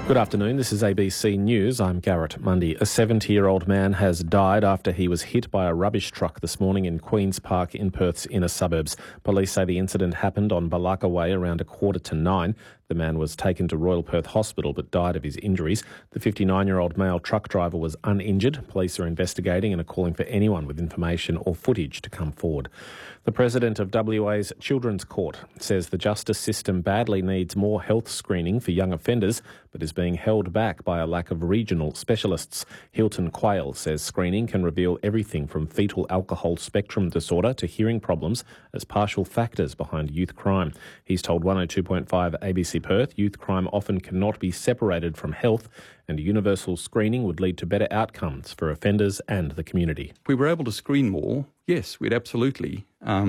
Good afternoon, this is ABC News. I'm Garrett Mundy. A 70-year-old man has died after he was hit by a rubbish truck this morning in Queen's Park in Perth's inner suburbs. Police say the incident happened on Balaka Way around 8:45. The man was taken to Royal Perth Hospital but died of his injuries. The 59-year-old male truck driver was uninjured. Police are investigating and are calling for anyone with information or footage to come forward. The President of WA's Children's Court says the justice system badly needs more health screening for young offenders but is being held back by a lack of regional specialists. Hilton Quayle says screening can reveal everything from fetal alcohol spectrum disorder to hearing problems as partial factors behind youth crime. He's told 102.5 ABC Perth youth crime often cannot be separated from health, and universal screening would lead to better outcomes for offenders and the community. If we were able to screen more, yes, we'd absolutely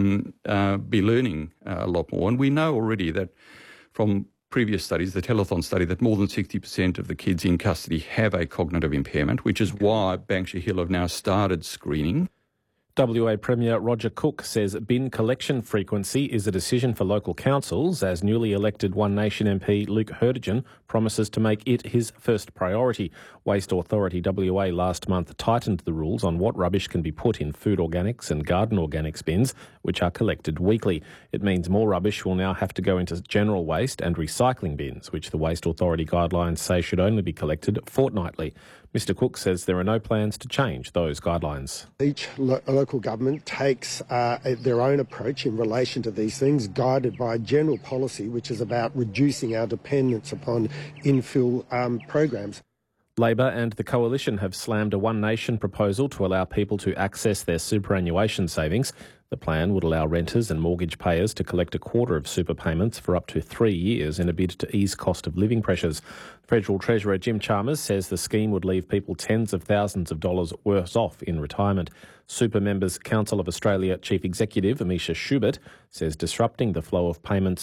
be learning a lot more. And we know already that from previous studies, the Telethon study, that more than 60% of the kids in custody have a cognitive impairment, which is why Banksia Hill have now started screening. WA Premier Roger Cook says bin collection frequency is a decision for local councils as newly elected One Nation MP Luke Hurdigen promises to make it his first priority. Waste Authority WA last month tightened the rules on what rubbish can be put in food organics and garden organics bins, which are collected weekly. It means more rubbish will now have to go into general waste and recycling bins, which the Waste Authority guidelines say should only be collected fortnightly. Mr Cook says there are no plans to change those guidelines. Each local government takes their own approach in relation to these things, guided by general policy, which is about reducing our dependence upon infill programs. Labor and the Coalition have slammed a One Nation proposal to allow people to access their superannuation savings. The plan would allow renters and mortgage payers to collect a quarter of super payments for up to 3 years in a bid to ease cost of living pressures. Federal Treasurer Jim Chalmers says the scheme would leave people tens of thousands of dollars worse off in retirement. Super Members Council of Australia Chief Executive Amisha Schubert says disrupting the flow of payments